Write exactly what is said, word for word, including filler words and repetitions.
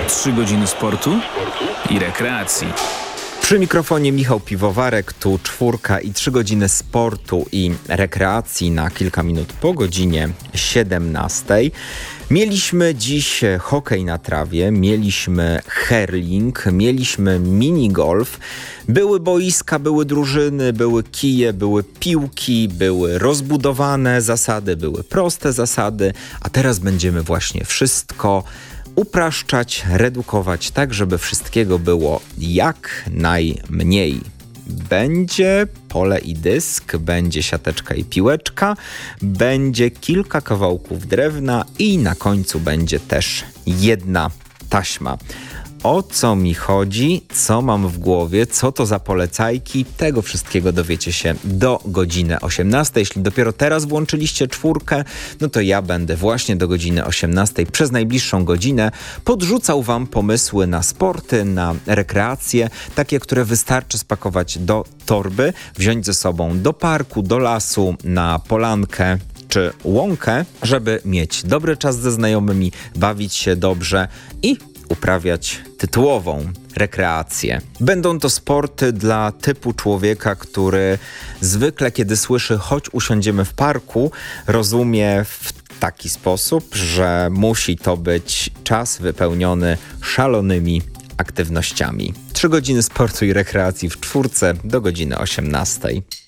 trzy godziny sportu i rekreacji. Przy mikrofonie Michał Piwowarek, tu czwórka i trzy godziny sportu i rekreacji na kilka minut po godzinie siedemnastej. Mieliśmy dziś hokej na trawie, mieliśmy hurling, mieliśmy minigolf. Były boiska, były drużyny, były kije, były piłki, były rozbudowane zasady, były proste zasady, a teraz będziemy właśnie wszystko upraszczać, redukować tak, żeby wszystkiego było jak najmniej. Będzie pole i dysk, będzie siateczka i piłeczka, będzie kilka kawałków drewna i na końcu będzie też jedna taśma. O co mi chodzi, co mam w głowie, co to za polecajki, tego wszystkiego dowiecie się do godziny osiemnastej. Jeśli dopiero teraz włączyliście czwórkę, no to ja będę właśnie do godziny osiemnastej przez najbliższą godzinę podrzucał wam pomysły na sporty, na rekreacje, takie, które wystarczy spakować do torby, wziąć ze sobą do parku, do lasu, na polankę czy łąkę, żeby mieć dobry czas ze znajomymi, bawić się dobrze i uprawiać tytułową rekreację. Będą to sporty dla typu człowieka, który zwykle, kiedy słyszy chodź usiądziemy w parku, rozumie w taki sposób, że musi to być czas wypełniony szalonymi aktywnościami. Trzy godziny sportu i rekreacji w czwórce do godziny osiemnastej.